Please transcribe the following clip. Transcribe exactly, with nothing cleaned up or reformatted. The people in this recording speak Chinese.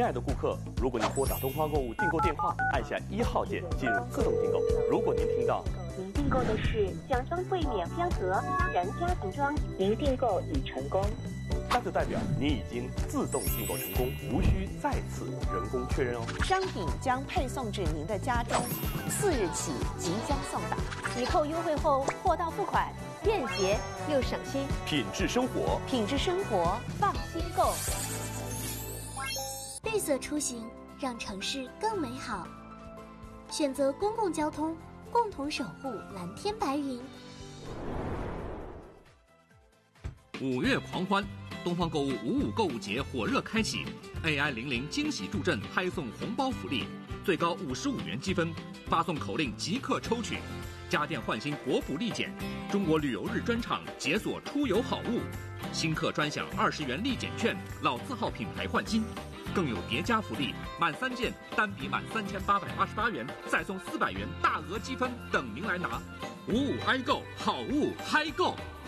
亲爱的顾客，如果您拨打东方购物订购电话，按下一号键进入自动订购。如果您听到您订购的是奖装柜免片盒人家庭装，您订购已成功， 那就代表您已经自动订购成功，无需再次人工确认哦。 商品将配送至您的家中，四日起即将送达。 抵扣优惠后，货到付款，便捷又省心。 品质生活， 品质生活，放心购。 绿色出行，让城市更美好。选择公共交通，共同守护蓝天白云。 五月狂欢，东方购物五五购物节火热开启 ，A I 零零惊喜助阵拍送红包福利，最高五十五元积分，发送口令即刻抽取。家电换新国补立减，中国旅游日专场解锁出游好物，新客专享二十元立减券，老字号品牌换新。更有叠加福利，满三件单笔满三千八百八十八元，再送四百元大额积分等您来拿。五五 i 购，好物嗨购。